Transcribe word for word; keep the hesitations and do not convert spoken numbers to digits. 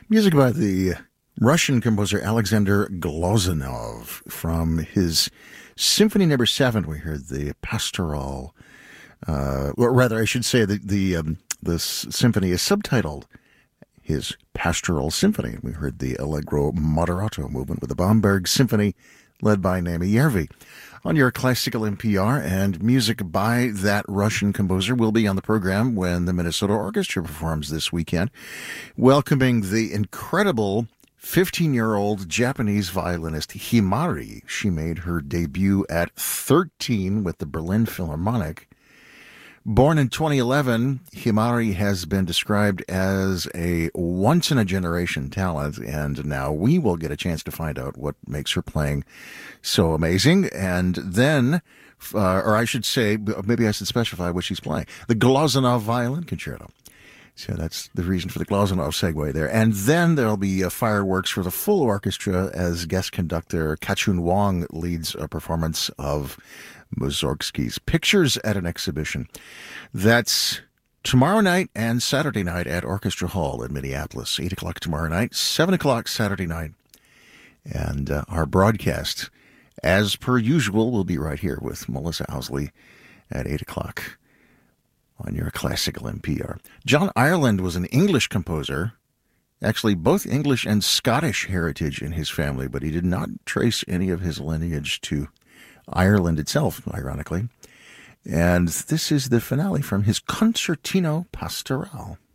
Music by the Russian composer Alexander Glazunov from his Symphony Number Seven. We heard the Pastoral, uh, or rather, I should say the the um, this symphony is subtitled his Pastoral Symphony. We heard the Allegro Moderato movement with the Bamberg Symphony, led by Naomi Yervi. On your classical N P R, and music by that Russian composer will be on the program when the Minnesota Orchestra performs this weekend, welcoming the incredible fifteen-year-old Japanese violinist Himari. She made her debut at thirteen with the Berlin Philharmonic. Born in twenty eleven, Himari has been described as a once-in-a-generation talent, and now we will get a chance to find out what makes her playing so amazing. And then, uh, or I should say, maybe I should specify what she's playing. The Glazunov Violin Concerto. So that's the reason for the Glazunov segue there. And then there'll be uh, fireworks for the full orchestra as guest conductor Kachun Wong leads a performance of Mussorgsky's Pictures at an Exhibition. That's tomorrow night and Saturday night at Orchestra Hall in Minneapolis. eight o'clock tomorrow night, seven o'clock Saturday night. And uh, our broadcast, as per usual, will be right here with Melissa Owsley at eight o'clock on your classical N P R. John Ireland was an English composer, actually both English and Scottish heritage in his family, but he did not trace any of his lineage to Ireland itself, ironically. And this is the finale from his Concertino Pastoral.